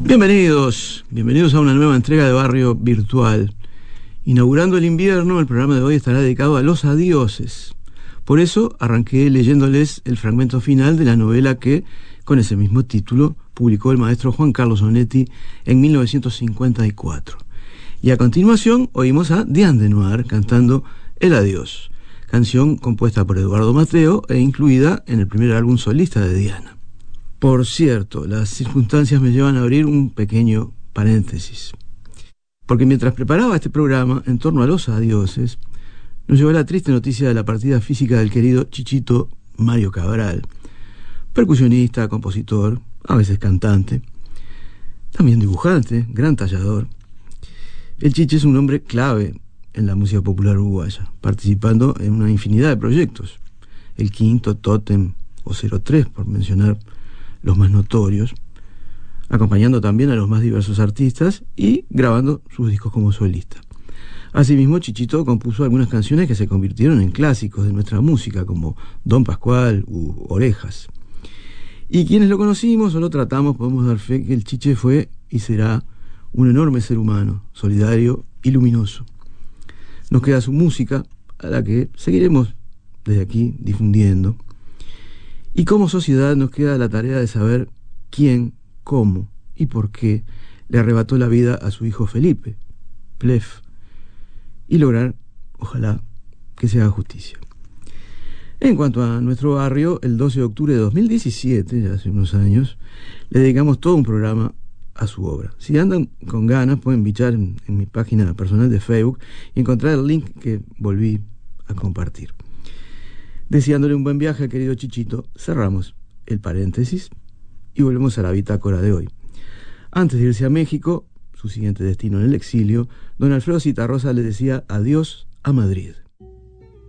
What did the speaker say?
Bienvenidos a una nueva entrega de Barrio Virtual. Inaugurando el invierno, el programa de hoy estará dedicado a los adioses. Por eso arranqué leyéndoles el fragmento final de la novela que, con ese mismo título, publicó el maestro Juan Carlos Onetti en 1954. Y a continuación oímos a Diane de Noir cantando El Adiós, canción compuesta por Eduardo Mateo e incluida en el primer álbum solista de Diana. Por cierto, las circunstancias me llevan a abrir un pequeño paréntesis. Porque mientras preparaba este programa en torno a los adioses, nos llegó la triste noticia de la partida física del querido Chichito Mario Cabral, percusionista, compositor, a veces cantante, también dibujante, gran tallador. El Chiche es un hombre clave en la música popular uruguaya, participando en una infinidad de proyectos. El Quinto, Tótem o 03, por mencionar los más notorios, acompañando también a los más diversos artistas y grabando sus discos como solista. Asimismo, Chichito compuso algunas canciones que se convirtieron en clásicos de nuestra música, como Don Pascual u Orejas. Y quienes lo conocimos o lo tratamos podemos dar fe que el Chiche fue y será un enorme ser humano, solidario y luminoso. Nos queda su música, a la que seguiremos desde aquí difundiendo. Y como sociedad nos queda la tarea de saber quién, cómo y por qué le arrebató la vida a su hijo Felipe, Plef, y lograr, ojalá, que se haga justicia. En cuanto a nuestro barrio, el 12 de octubre de 2017, ya hace unos años, le dedicamos todo un programa a su obra. Si andan con ganas, pueden bichar en mi página personal de Facebook y encontrar el link que volví a compartir. Deseándole un buen viaje al querido Chichito, cerramos el paréntesis y volvemos a la bitácora de hoy. Antes de irse a México, su siguiente destino en el exilio, don Alfredo Zitarrosa le decía adiós a Madrid.